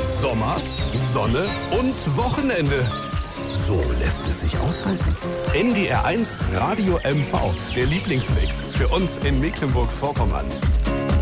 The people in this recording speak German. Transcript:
Sommer, Sonne und Wochenende. So lässt es sich aushalten. NDR 1 Radio MV, der Lieblingsmix für uns in Mecklenburg-Vorpommern.